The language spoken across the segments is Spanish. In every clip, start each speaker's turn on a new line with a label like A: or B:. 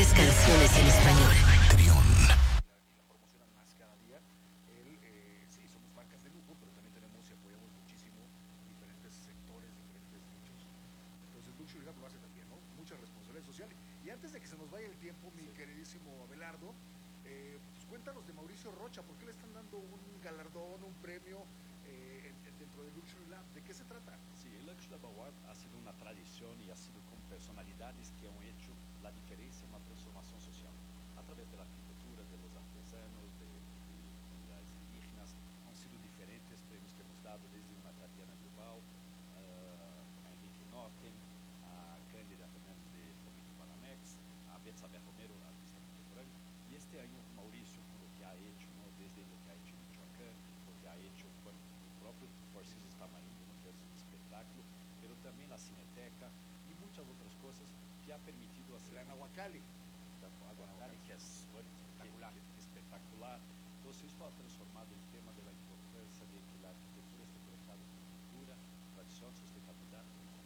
A: mejores canciones en español.
B: Trión.
C: Promocionan más cada día. Sí, somos marcas de lujo, pero también tenemos y apoyamos muchísimo diferentes sectores, diferentes nichos. Entonces Luxury Lab lo hace también, ¿no? Mucha responsabilidad social. Y antes de que se nos vaya el tiempo, mi queridísimo Abelardo, pues cuéntanos de Mauricio Rocha. ¿Por qué le están dando un galardón, un premio dentro de Luxury Lab? ¿De qué se trata?
D: Sí, el Luxury Lab Award ha sido una tradición y ha sido con personalidades que han hecho la diferencia en la transformación social a través de la arquitectura, de los artesanos, de las indígenas. Han sido diferentes premios que hemos dado, desde una Tatiana Bilbao, a Enrique Norten, a Cândida Fernández de Fomento Banamex, a Betsabe Romero, artista contemporánea. Y este año Mauricio, con lo que ha hecho, ¿no? Desde lo que ha hecho en Michoacán, lo que ha hecho, bueno, el propio Four Seasons Tamarindo, ¿no? Que es un espectáculo, pero también la Cineteca y muchas otras cosas que ha permitido hacer.
C: La Nahuacali.
D: Aguacali, que es bueno, espectacular. Entonces esto ha transformado el tema de la importancia de que la arquitectura esté conectada con cultura, tradición, sustentabilidad.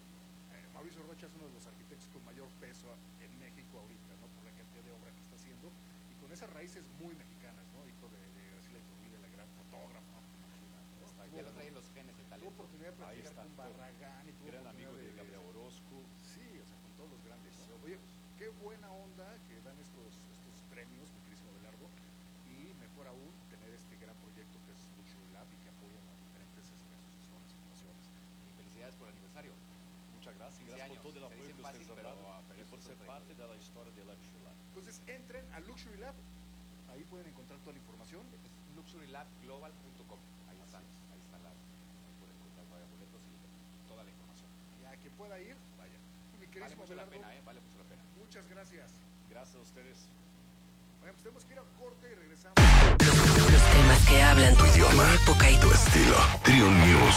C: Mauricio Rocha es uno de los arquitectos con mayor peso en México ahorita, ¿no? Por la cantidad de obra que está haciendo y con esas raíces muy mexicanas, ¿no? Hijo de Graciela Iturbide, la gran fotógrafa, ¿no?
E: Ya lo traen los genes de
C: Tuvo
E: talento.
C: oportunidad de platicar con Barragán y tuvo
D: Gran amigo de
C: oportunidad
D: Gabriel Orozco.
C: Sí, o sea, con todos los grandes. Oye, qué buena onda que dan estos premios, mi querísimo Abelardo, y mejor aún tener este gran proyecto que es Luxury Lab y que apoyan a diferentes asociaciones, fundaciones.
E: Y felicidades por el aniversario.
D: Muchas gracias,
E: 15
D: gracias
E: años.
D: por todo el
E: Se
D: apoyo
E: dicen
D: que
E: fácil,
D: ustedes han
E: pero
D: dado y por ser parte de la historia de Luxury Lab.
C: Entonces entren a Luxury Lab, ahí pueden encontrar toda la información.
E: Es luxurylabglobal.com. Ahí está la. Ahí pueden encontrar varios boletos y toda la información.
C: Y a quien pueda ir, vaya. Mi
E: Vale
C: querísimo
E: mucho la
C: Abelardo,
E: pena, vale mucho la pena.
C: muchas gracias.
D: Gracias a ustedes.
C: Bueno, pues tenemos que ir a corte y regresamos.
A: Los temas que hablan tu idioma, época y
B: Tu estilo. Trión News.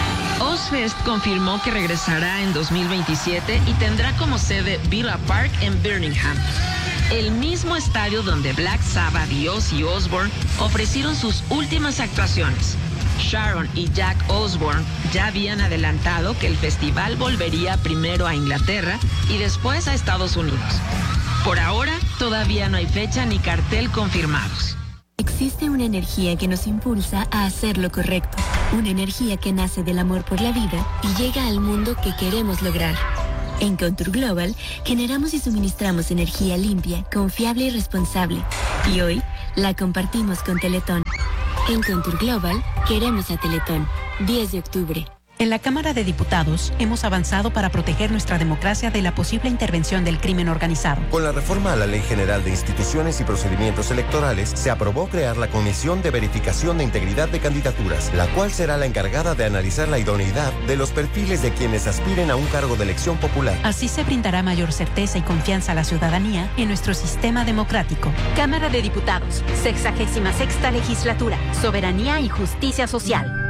F: Ozzfest confirmó que regresará en 2027 y tendrá como sede Villa Park en Birmingham, el mismo estadio donde Black Sabbath y Ozzy Osbourne ofrecieron sus últimas actuaciones. Sharon y Jack Osbourne ya habían adelantado que el festival volvería primero a Inglaterra y después a Estados Unidos. Por ahora, todavía no hay fecha ni cartel confirmados.
G: Existe una energía que nos impulsa a hacer lo correcto. Una energía que nace del amor por la vida y llega al mundo que queremos lograr. En Contour Global, generamos y suministramos energía limpia, confiable y responsable. Y hoy, la compartimos con Teletón. En Contour Global, queremos a Teletón. 10 de octubre.
H: En la Cámara de Diputados hemos avanzado para proteger nuestra democracia de la posible intervención del crimen organizado.
I: Con la reforma a la Ley General de Instituciones y Procedimientos Electorales, se aprobó crear la Comisión de Verificación de Integridad de Candidaturas, la cual será la encargada de analizar la idoneidad de los perfiles de quienes aspiren a un cargo de elección popular.
H: Así se brindará mayor certeza y confianza a la ciudadanía en nuestro sistema democrático.
J: Cámara de Diputados, 66ª Legislatura, Soberanía y Justicia Social.